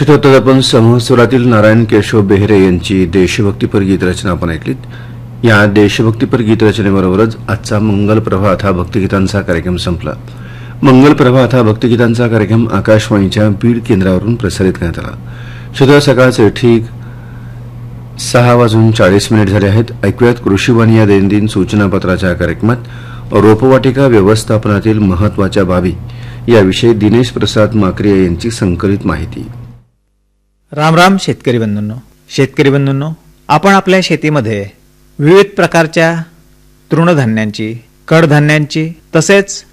श्रोते, आपण समूहस्वरातील नारायण केशव बेहरे यांची देशभक्तीपर गीतरचना आपण ऐकलीत. या देशभक्तीपर गीतरचनेबरोबरच आजचा मंगल प्रभात हा भक्तिगीतांचा कार्यक्रम संपला. मंगल प्रभात हा भक्तिगीतांचा कार्यक्रम आकाशवाणीच्या बीड केंद्रावरून प्रसारित करण्यात आला. श्रोते, सकाळचे ठीक 6:40 झाले आहेत. ऐकूयात कृषीवाणी या दैनंदिन सूचनापत्राच्या कार्यक्रमात रोपवाटिका व्यवस्थापनातील महत्वाच्या बाबी याविषयी दिनेश प्रसाद माकरिया यांची संकलित माहिती. राम राम शेतकरी बंधूंनो, आपण आपल्या शेतीमध्ये विविध प्रकारच्या तृणधान्यांची, कडधान्यांची तसेच